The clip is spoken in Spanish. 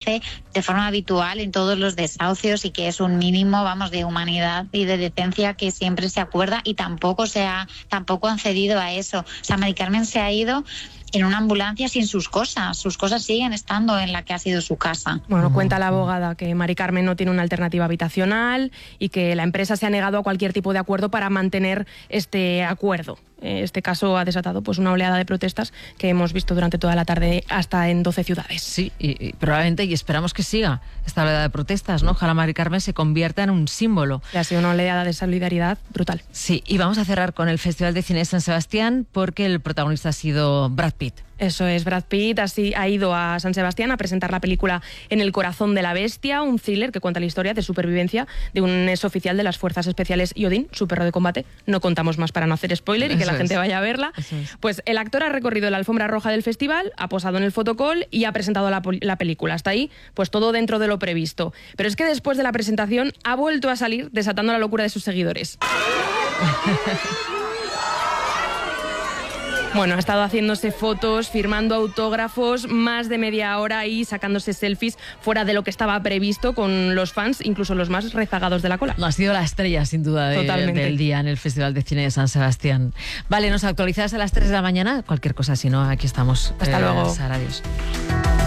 hace de forma habitual en todos los desahucios y que es un mínimo, vamos, de humanidad y de decencia que siempre se acuerda, y tampoco han cedido a eso. O sea, Mari Carmen se ha ido en una ambulancia sin sus cosas siguen estando en la que ha sido su casa. Bueno, cuenta la abogada que Mari Carmen no tiene una alternativa habitacional y que la empresa se ha negado a cualquier tipo de acuerdo para mantener este acuerdo. Este caso ha desatado pues una oleada de protestas que hemos visto durante toda la tarde hasta en 12 ciudades. Sí, y probablemente, y esperamos que siga esta oleada de protestas, ¿no? Ojalá Mari Carmen se convierta en un símbolo. Ha sido una oleada de solidaridad brutal. Sí, y vamos a cerrar con el Festival de Cine de San Sebastián porque el protagonista ha sido Brad Pitt. Eso es, Brad Pitt ha ido a San Sebastián a presentar la película En el corazón de la bestia, un thriller que cuenta la historia de supervivencia de un exoficial de las Fuerzas Especiales y Odín, su perro de combate. No contamos más para no hacer spoiler y que la gente vaya a verla. Pues el actor ha recorrido la alfombra roja del festival, ha posado en el fotocall y ha presentado la película. Hasta ahí, pues todo dentro de lo previsto. Pero es que después de la presentación ha vuelto a salir desatando la locura de sus seguidores. Bueno, ha estado haciéndose fotos, firmando autógrafos, más de media hora y sacándose selfies fuera de lo que estaba previsto con los fans, incluso los más rezagados de la cola. No, ha sido la estrella, sin duda, del día en el Festival de Cine de San Sebastián. Vale, nos actualizas a las 3 de la mañana. Cualquier cosa, si no, aquí estamos. Hasta luego. Sara, adiós.